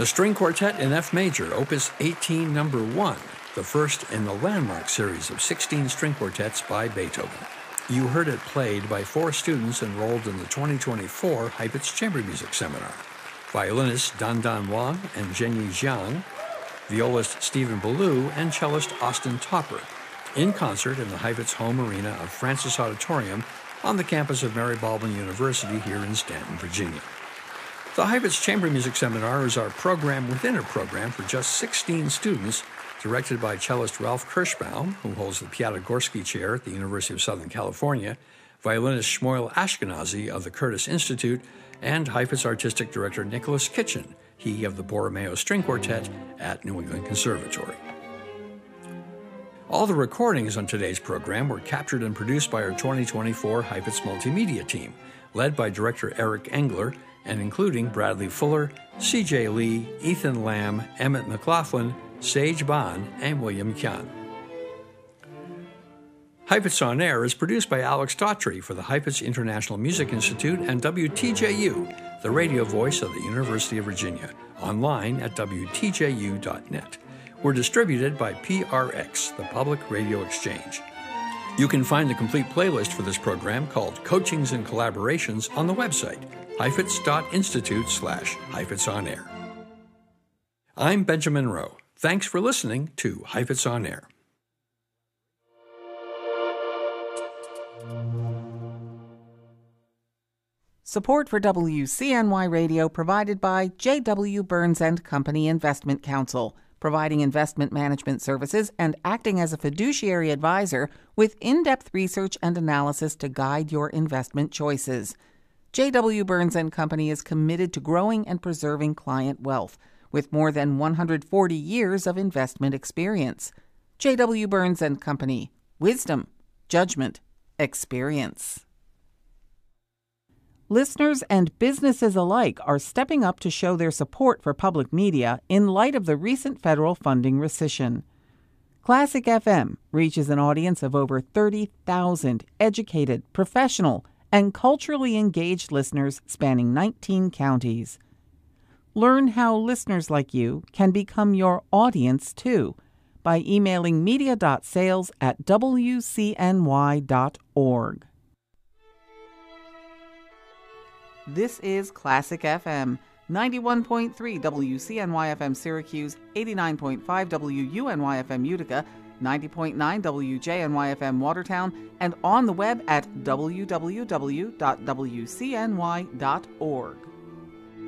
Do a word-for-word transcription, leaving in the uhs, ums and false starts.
The String Quartet in F Major, Opus eighteen, Number one, the first in the landmark series of sixteen string quartets by Beethoven. You heard it played by four students enrolled in the twenty twenty-four Heifetz Chamber Music Seminar. Violinists Dan Dan Wang and Zhenyi Jiang, violist Stephen Ballou, and cellist Austin Topper, in concert in the Heifetz Home Arena of Francis Auditorium on the campus of Mary Baldwin University here in Stanton, Virginia. The Heifetz Chamber Music Seminar is our program within a program for just sixteen students, directed by cellist Ralph Kirschbaum, who holds the Piatigorsky Chair at the University of Southern California, violinist Shmuel Ashkenazi of the Curtis Institute, and Heifetz Artistic Director Nicholas Kitchen, he of the Borromeo String Quartet at New England Conservatory. All the recordings on today's program were captured and produced by our twenty twenty-four Heifetz Multimedia team, led by Director Eric Engler, and including Bradley Fuller, C J Lee, Ethan Lamb, Emmett McLaughlin, Sage Bond, and William Kyan. Heifetz On Air is produced by Alex Daughtry for the Heifetz International Music Institute and W T J U, the radio voice of the University of Virginia, online at W T J U dot net. We're distributed by P R X, the Public Radio Exchange. You can find the complete playlist for this program called Coachings and Collaborations on the website, heifetz dot institute slash Heifetz On Air. I'm Benjamin Rowe. Thanks for listening to Heifetz On Air. Support for W C N Y Radio provided by J W. Burns and Company Investment Counsel, providing investment management services and acting as a fiduciary advisor with in-depth research and analysis to guide your investment choices. J W. Burns and Company is committed to growing and preserving client wealth with more than one hundred forty years of investment experience. J W. Burns and Company. Wisdom, judgment, experience. Listeners and businesses alike are stepping up to show their support for public media in light of the recent federal funding rescission. Classic F M reaches an audience of over thirty thousand educated, professional, and culturally engaged listeners spanning nineteen counties. Learn how listeners like you can become your audience, too, by emailing media.sales at w c n y dot org. This is Classic F M, ninety-one point three W C N Y F M Syracuse, eighty-nine point five W U N Y F M Utica, ninety point nine W J N Y F M Watertown, and on the web at w w w dot w c n y dot org.